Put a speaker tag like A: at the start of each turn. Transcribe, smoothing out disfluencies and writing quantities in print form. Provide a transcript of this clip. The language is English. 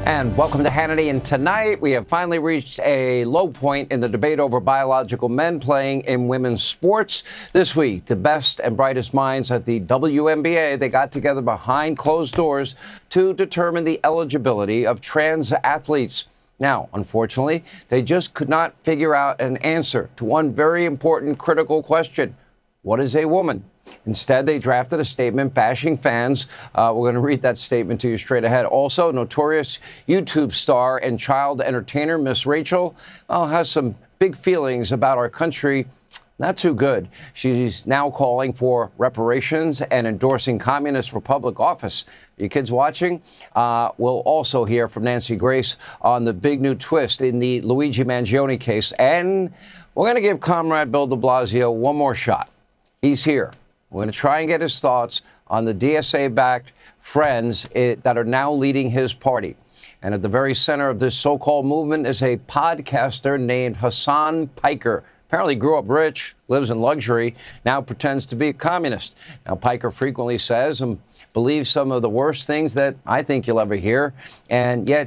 A: And welcome to Hannity. And tonight we have finally reached a low point in the debate over biological men playing in women's sports. This week, the best and brightest minds at the WNBA, they got together behind closed doors to determine the eligibility of trans athletes. Now, unfortunately, they just could not figure out an answer to one very important, critical question. What is a woman? Instead, they drafted a statement bashing fans. We're going to read that statement to you straight ahead. Also, notorious YouTube star and child entertainer Miss Rachel has some big feelings about our country. Not too good. She's now calling for reparations and endorsing communists for public office. You kids watching? We'll also hear from Nancy Grace on the big new twist in the Luigi Mangione case. And we're going to give Comrade Bill de Blasio one more shot. He's here. We're going to try and get his thoughts on the DSA-backed friends that are now leading his party. And at the very center of this so-called movement is a podcaster named Hasan Piker. Apparently grew up rich, lives in luxury, now pretends to be a communist. Now, Piker frequently says and believes some of the worst things that I think you'll ever hear, and yet